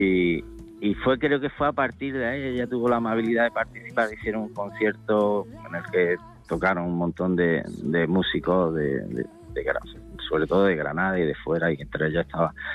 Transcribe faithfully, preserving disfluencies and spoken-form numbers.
Y, y fue, creo que fue a partir de ahí, ella tuvo la amabilidad de participar, hicieron un concierto en el que tocaron un montón de, de músicos de, de, de, sobre todo de Granada y de fuera, y entre ellos estaba